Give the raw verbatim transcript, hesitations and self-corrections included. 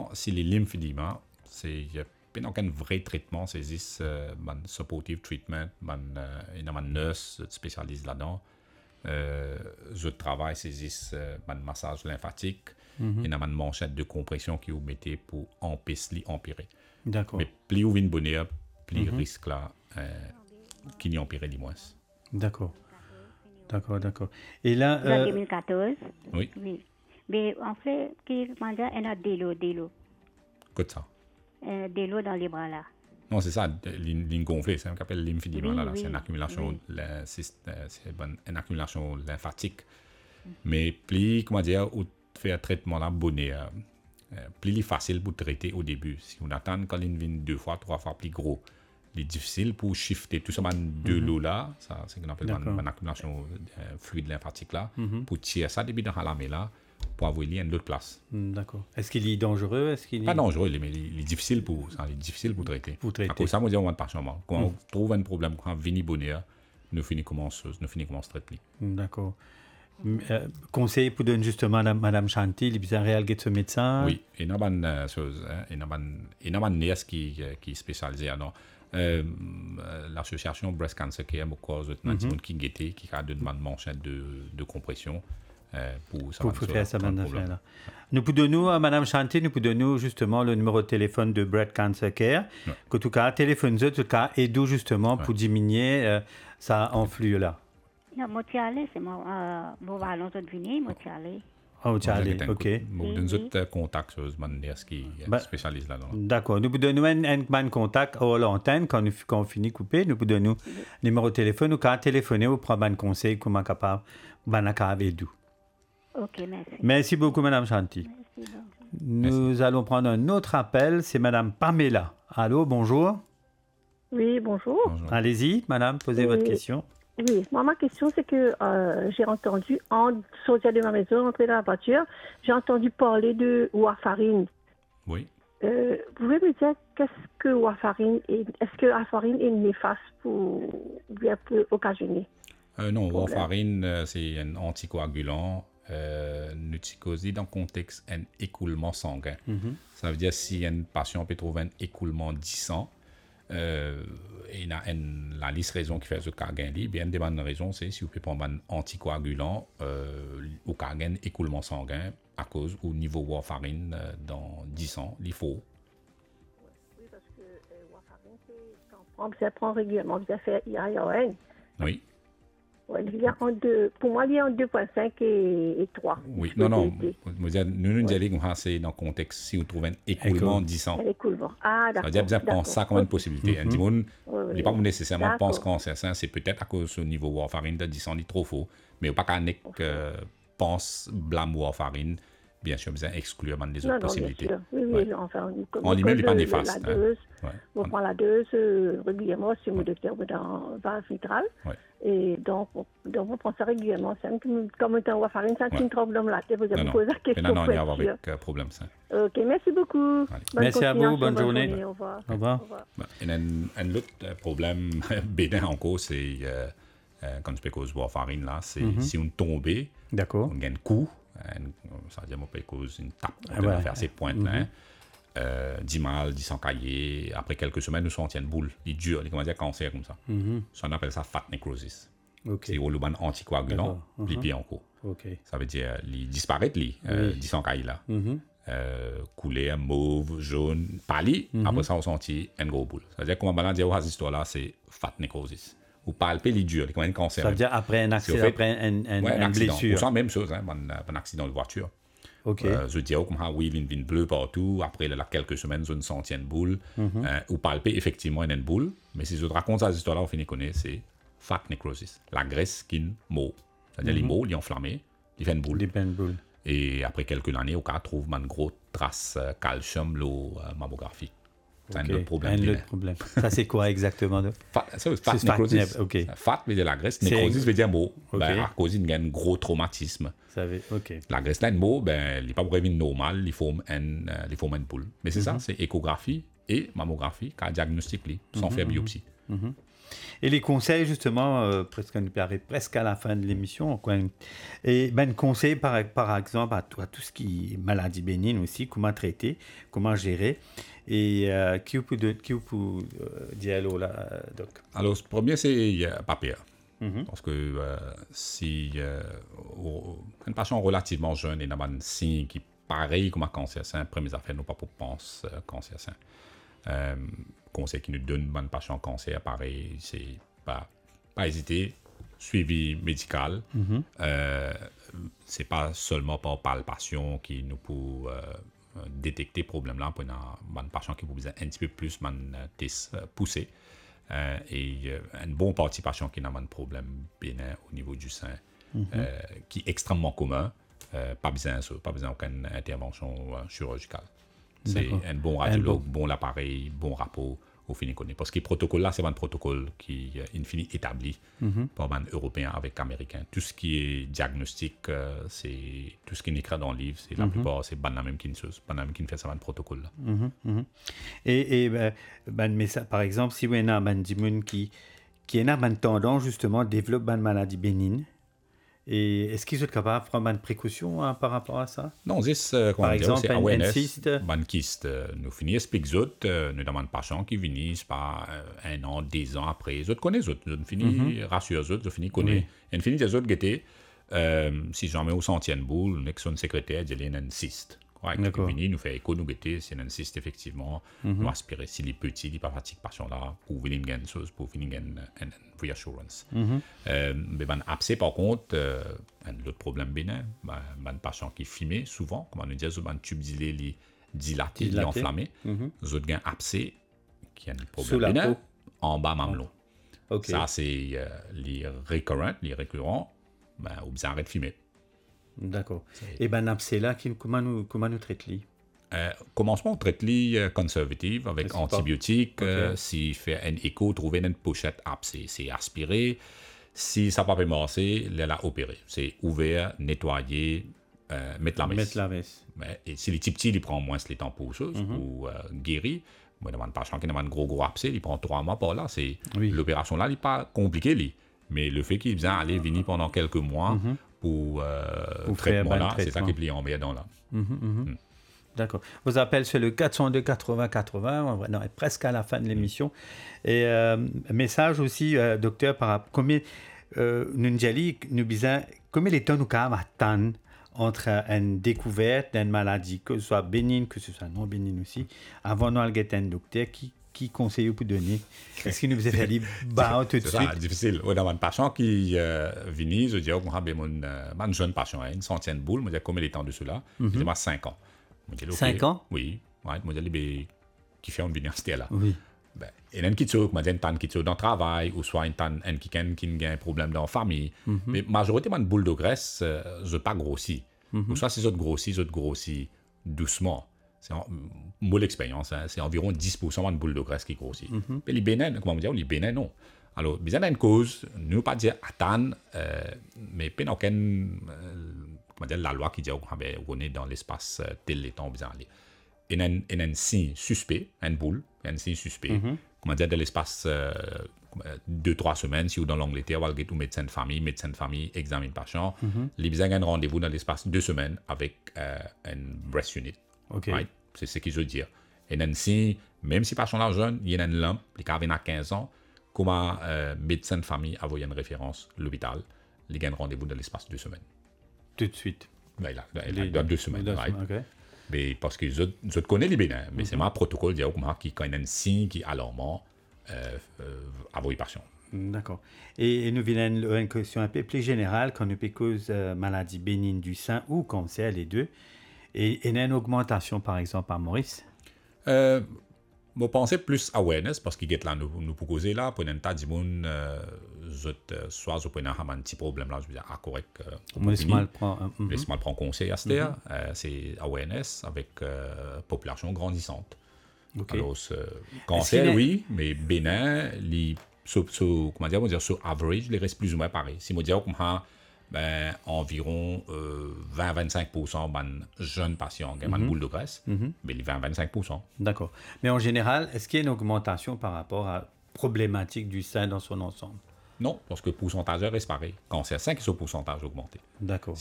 Maintenant, si les lymphédémas, c'est il y a pas aucun vrai traitement, c'est juste euh, man supportive treatment, man euh, il y a une nurse spécialiste là-dedans. Euh, je travaille, c'est juste euh, man massage lymphatique. Mm-hmm. Il y a une manchette de compression qui vous mettez pour empêcher empirer. D'accord. Mais plus vous venez bonheur, plus mm-hmm. risque là euh, qui n'y empirer du moins. D'accord. D'accord, d'accord. Et là, en euh... deux mille quatorze. Oui. Oui. Mais en fait, qui mange un a de l'eau, de l'eau. Quoi de ça? Euh, de l'eau dans les bras là. Non, c'est ça, l'ine gonflée, c'est ce qu'on appelle lymphedema, oui, là, là. Oui, c'est une accumulation, oui. la, c'est, c'est bon, une accumulation lymphatique. Mm. Mais plus, comment dire, où faire un traitement là, bonnet, euh, plus facile pour traiter au début. Si on attend quand il vient deux fois, trois fois plus gros, il est difficile pour shifter tout ça de mm-hmm. l'eau là, ça, c'est ce qu'on appelle une accumulation euh, fluide lymphatique là, mm-hmm. pour tirer ça depuis dans la main là, pour avoir une autre place. Mm, d'accord. Est-ce qu'il est dangereux? Est-ce qu'il est... Pas dangereux, mais il est difficile pour, ça, il est difficile pour traiter. Pour traiter. À cause de ça, moi, je dis, on va pas changement. Quand mm. on trouve un problème, quand on vient bonheur, nous finissons comment nous finissons comment se traiter. Mm, d'accord. Euh, conseil pour donner justement à Madame Chanty, il y a réel de ce médecin. Oui, il y a une bonne chose, il y a une nurse qui qui est spécialisée alors. Euh, l'association Breast Cancer Care, beaucoup de gens qui guettent, qui a une manchette de de compression. Euh, pour ça pour faire ça maintenant là. Nous pouvons nous à Madame Chanty, nous pouvons nous justement le numéro de téléphone de Breast Cancer Care, ouais. que tout cas téléphone en tout cas et d'où justement ouais. pour diminuer euh, ça influe là. Non, moi tu allais, c'est moi euh bon allons de venir, moi tu allais. Oh, tu allais, OK. Nous donne autre contact sur ce qui est spécialiste là-dedans. D'accord, nous pouvons nous un un contact à l'antenne quand nous quand on finit couper, nous pouvons nous numéro de téléphone ou quand téléphoner ou prendre un conseil comment capable ban avec d'où. OK, merci. Merci beaucoup, Madame Chanty. Merci, Nous merci. allons prendre un autre appel. C'est Madame Pamela. Allô, bonjour. Oui, bonjour. bonjour. Allez-y, Madame, posez oui. votre question. Oui, moi, ma question, c'est que euh, j'ai entendu, en sortant de ma maison, entrer dans la voiture, j'ai entendu parler de warfarine. Oui. Euh, vous pouvez me dire qu'est-ce que warfarine est, est-ce que warfarine est néfaste pour, bien peut occasionner? Euh, non, warfarine, euh, c'est un anticoagulant. Euh, nuticoside dans le contexte d'un écoulement sanguin. Mm-hmm. Ça veut dire si un patient peut trouver un écoulement du sang, euh, il y a une, la liste raison qui fait ce cas gain li, bien des bonnes raisons, c'est si vous pouvez prendre un anticoagulant euh, au cas gain écoulement sanguin à cause au niveau warfarine euh, dans du sang, il faut. Oui, parce que euh, warfarine, c'est quand on prend régulièrement, vous avez fait I A I A N. Oui. Ouais, il y a en deux, pour moi, il y a en deux virgule cinq et, et trois. Oui, non, non. Nous, nous disons que c'est dans le contexte si vous trouvez un écoulement de sang. Un écoulement. Ah, d'accord. Ça veut dire que vous pensez ça comme une possibilité. Un monde, il n'est pas nécessairement pense cancer, c'est peut-être à cause du niveau warfarine de sang, il est trop faux. Mais il n'y a pas qu'un pense blâme warfarine. Bien sûr, vous exclure les autres non, possibilités. Non, oui, oui, ouais. enfin, en lui-même, il n'est pas néfaste. La dose, hein. ouais. On prend la dose euh, régulièrement sur mon docteur dans vase vitrale. Ouais. Et donc, donc, on prend ça régulièrement. C'est comme un warfarine, c'est un petit problème là. Vous avez posé la question. Non, non, il y a avec euh, problème ça. Ok, merci beaucoup. Merci à vous, bonne journée. journée. Au revoir. Au revoir. Au revoir. Bah, et un, un autre problème bénin encore, c'est euh, euh, quand je peux cause warfarine là, c'est mm-hmm. si on tombe, d'accord, on gagne coup. Ça veut dire qu'on peut causer une tape, on peut faire ces pointes là. Mm-hmm. Euh, dix mal, dix sans cahier. Après quelques semaines, nous sommes en boule. Il dure, il commence à cancer comme ça. Mm-hmm. Ça, on appelle ça fat necrosis. Okay. C'est au luban anticoagulant, uh-huh. puis bien en cours. Okay. Ça veut dire il disparaît, li, oui. euh, dix sans cahier là. Mm-hmm. Euh, couleur, mauve, jaune, pâli. Mm-hmm. Après ça, on sentit un gros boule. Ça veut dire qu'on va dire cette histoire là, c'est fat necrosis. Ou palper, il dure, il commence à cancer. Ça veut dire après un accident, après un, un, ouais, un, un blessure. C'est la même chose, hein, un, un accident de voiture. Okay. Euh, je dis comme ça, oui, il y a une bleue partout. Après là, quelques semaines, je ne sens une boule. Mm-hmm. Euh, ou palper, effectivement, il y a une boule. Mais si je te raconte cette histoire-là, on finit de connaître, c'est fat necrosis. La graisse qui est mot. C'est-à-dire, mm-hmm. les mots, ils sont enflammés, ils font une boule. Ils font une boule. Et après quelques années, on trouve une grosse trace euh, calcium, l'eau, euh, mammographie. C'est okay. un autre problème. Un autre problème. Ça, c'est quoi exactement? De... Fat, ça, c'est fat necrosis. Okay. Fat veut dire la graisse, necrosis veut dire mot. Okay. Ben, à cause d'un ben, gros traumatisme. Ça veut... okay. La graisse là, un mot, ben, il n'est pas vraiment normal, il faut une, euh, il faut une boule. Mais c'est mm-hmm. ça, c'est échographie et mammographie, car diagnostic, sans mm-hmm. faire biopsie. Mm-hmm. Et les conseils, justement, euh, presque, on arrive presque à la fin de l'émission. Quoi. Et ben, conseils, par, par exemple, à, à tout ce qui est maladie bénigne aussi, comment traiter, comment gérer. Et euh, qui vous peut, qui vous peut euh, dire allô là, Doc? Alors, le premier, c'est euh, papier. Mm-hmm. Parce que euh, si euh, une patient relativement jeune et n'a pas de signe qui pareil comme un cancer sain, première affaire, nous pas pour penser euh, cancer sain. Euh, conseil qui nous donne un patient cancer, pareil, c'est pas, pas hésiter, suivi médical. Mm-hmm. Euh, c'est pas seulement par palpation qui nous peut euh, détecter problème là pour un patient qui peut besoin un petit peu plus un test poussé. Euh, et euh, une bonne partie des patients qui n'ont pas de problème bénin au niveau du sein, mm-hmm. euh, qui est extrêmement commun, euh, pas besoin de pas besoin d'aucune intervention euh, chirurgicale. C'est D'accord. un bon radiologue, bon, bon appareil, bon rapport au fini connaît. Parce que le protocole là, c'est un protocole qui est in fini établi mm-hmm. par un Européen avec Américain. Tout ce qui est diagnostic, euh, c'est tout ce qui est écrit dans le livre, c'est la mm-hmm. plupart, c'est pas la même chose, pas la même qui fait ça, un protocole là. Mm-hmm. Mm-hmm. Et, et ben, ben, mais ça, par exemple, si vous avez un dimoun qui qui a une tendance justement à développer une maladie bénigne, et est-ce qu'ils sont capables de prendre une précaution hein, par rapport à ça? Non, c'est euh, par exemple, c'est un, awareness, un kyste. Un kyste. Nous finissons avec les autres, euh, nous demandons pas gens qui viennent pas euh, un an, deux ans après. Les autres connaissent les autres. Nous finissons mm-hmm. rassurés les autres, nous finissons connaître. Et nous finissons les autres qui euh, si jamais au centième boule, nous sommes secrétaire, il y a un cyste. Ouais, D'accord. Nous nous fait écho, nous guetter, c'est un cyste effectivement, mm-hmm. nous aspirer. S'il est petit, il n'est pas fatigué par patient là, pour venir une chose, pour venir une reassurance. Mm-hmm. Euh, mais ben abcès par contre, euh, un autre problème bénin, ben, ben patient qui fumait souvent, comme on nous dit, un tube dilaté, dilaté, dilaté. enflammé, mm-hmm. les autres gains abcès qui a un problème bénin en bas mamelon. Okay. Ça c'est euh, les récurrents, les récurrents, ben ou bien arrête de fumer. D'accord. Et ben abcès là, comment nous comment nous traite-t-il? Euh, commencement, on traite les euh, conservative avec antibiotiques. Okay. Euh, S'il fait un écho, trouver une pochette abcès, c'est aspiré. Si ça n'a pas marché, il l'a opéré. C'est ouvert, nettoyer, euh, mettre la messe. Mettre la messe. Mais, et si les petits petits, ils prennent moins les temps pour choses, mm-hmm. ou euh, guérir. Moi, je ne demande pas qu'il y a un gros gros abcès, il prend trois mois par là. C'est, oui. L'opération là, elle n'est pas compliquée. Li. Mais le fait qu'il vient aller venir pendant quelques mois mm-hmm. pour, euh, pour traitement là, c'est ça qui est plié en dedans là. Mm-hmm, mm-hmm. Mm. D'accord. Vos appels sur le quatre cent deux quatre-vingts quatre-vingts, on est presque à la fin de l'émission. Et euh, message aussi, euh, docteur, par rapport combien euh, nous disons, nous disons, combien de temps nous avons attendre entre une découverte d'une maladie, que ce soit bénigne, que ce soit non bénigne aussi, avant nous aller un docteur qui qui conseille vous donner? Est-ce qu'il nous a dit bah tout de suite? C'est difficile. On a un patient qui euh, vient, je dis, oh, moi, j'ai un jeune patient, une centaine de boules, je dis, combien de temps de cela? Je dis, moi, cinq ans. cinq okay. ans? Oui. Ouais, je dis, qui fait une université là. Oui. Ben, il y a un qui tue, il y a un qui tue dans le travail, ou soit un qui a un problème dans la famille. Mm-hmm. Mais majoritairement, une boule de graisse, euh, je n'ai pas grossi. Mm-hmm. Ou soit si je grossis, je grossis doucement. C'est une bonne expérience, hein. C'est environ dix pour cent de boule de graisse qui grossit. Mm-hmm. Mais les bénins, comment dire, les bénins, non. Alors, il y a une cause, ne pas dire attendre, euh, mais pas aucune, euh, comment dire, la loi qui dit qu'on est dans l'espace euh, tel temps où vous allez. Il y a un signe suspect, une boule, un signe suspect, mm-hmm. comment dire, dans l'espace euh, deux, trois semaines, si vous dans l'Angleterre, vous allez au médecin de famille, médecin de famille examine le patient, mm-hmm. les besoin un rendez-vous dans l'espace de deux semaines avec euh, une breast unit. Okay. Right? C'est ce qu'il veut dire. Et un signe, même si le patient est jeune, il y a une lampe, il a quinze ans, comment euh, médecin de famille a une référence à l'hôpital, il a un rendez-vous dans l'espace de deux semaines. Tout de suite. Ben, il a, il a, il a deux semaines. Deux right? semaines okay. Mais parce que je, je connais les bénins, mais mm-hmm. c'est ma protocole qui quand il y a un signe qui est alarmant euh, euh, à vos patients. D'accord. Et, et nous venons une question un peu plus générale, quand nous cause euh, maladie bénigne du sein ou cancer, les deux. Et il y a une augmentation, par exemple, à Maurice? Euh, je pensais plus awareness, parce qu'il y a là, nous, nous pour causer là, pour un tas de monde, euh, soit je peux avoir un petit problème là, je veux dire, à correct. Euh, Laisse-moi le prendre. Uh, mm-hmm. Laisse-moi le prendre conseil à ce mm-hmm. euh, c'est awareness avec euh, population grandissante. Okay. Alors, euh, cancer, oui, mais bénin, les, so, so, comment dire, on dire, sur average, les restent plus ou moins pareil. Si on dit comme ça, ben, environ euh, vingt à vingt-cinq pour cent de jeunes patients qui ont mm-hmm. une boule de graisse, mm-hmm. mais les vingt à vingt-cinq pour cent. D'accord. Mais en général, est-ce qu'il y a une augmentation par rapport à problématique du sein dans son ensemble. Non, parce que le pourcentage reste pareil. Cancer cinq, c'est au pourcentage augmenté. D'accord.